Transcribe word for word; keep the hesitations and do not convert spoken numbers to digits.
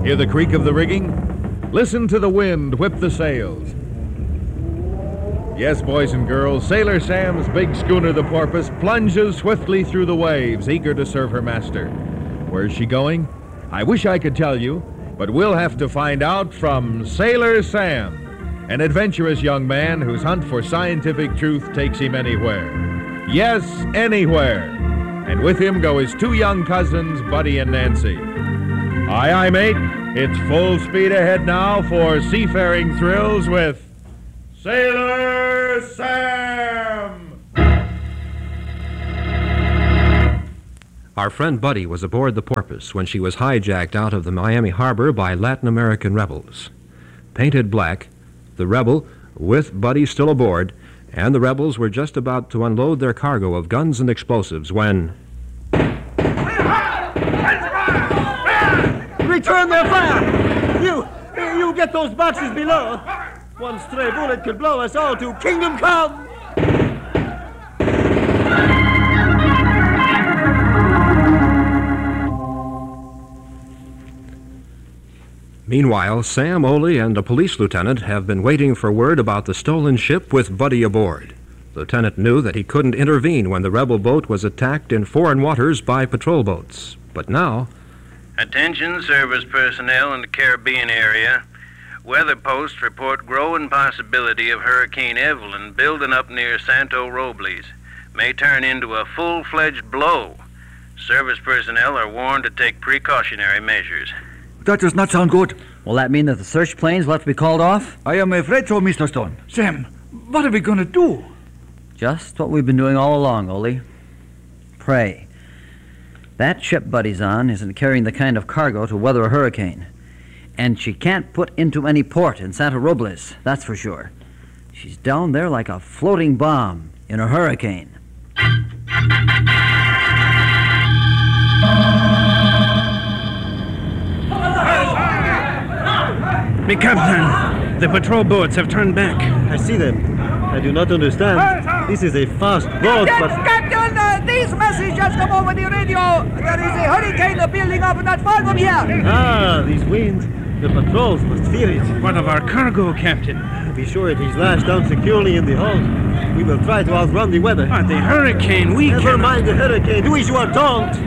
Hear the creak of the rigging? Listen to the wind whip the sails. Yes, boys and girls, Sailor Sam's big schooner, the Porpoise, plunges swiftly through the waves, eager to serve her master. Where's she going? I wish I could tell you, but we'll have to find out from Sailor Sam, an adventurous young man whose hunt for scientific truth takes him anywhere. Yes, anywhere. And with him go his two young cousins, Buddy and Nancy. Aye, aye, mate. It's full speed ahead now for seafaring thrills with Sailor Sam! Our friend Buddy was aboard the Porpoise when she was hijacked out of the Miami harbor by Latin American rebels. Painted black, the Rebel, with Buddy still aboard, and the rebels were just about to unload their cargo of guns and explosives when... Return their fire! You, you get those boxes below. One stray bullet could blow us all to Kingdom Come! Meanwhile, Sam, Ole, and a police lieutenant have been waiting for word about the stolen ship with Buddy aboard. The lieutenant knew that he couldn't intervene when the rebel boat was attacked in foreign waters by patrol boats. But now... Attention, service personnel in the Caribbean area. Weather posts report growing possibility of Hurricane Evelyn building up near Santo Robles. May turn into a full-fledged blow. Service personnel are warned to take precautionary measures. That does not sound good. Will that mean that the search planes will have to be called off? I am afraid so, Mister Stone. Sam, what are we going to do? Just what we've been doing all along, Ole. Pray. That ship Buddy's on isn't carrying the kind of cargo to weather a hurricane. And she can't put into any port in Santo Robles, that's for sure. She's down there like a floating bomb in a hurricane. Me captain, the patrol boats have turned back. I see them. I do not understand. This is a fast boat, but... Captain, uh, these messages just come over the radio. There is a hurricane building up not far from here. Ah, these winds. The patrols must fear it. What of our cargo, Captain? Be sure it is lashed down securely in the hold. We will try to outrun the weather. Ah, the hurricane, we Never cannot... mind the hurricane. Do as you are told.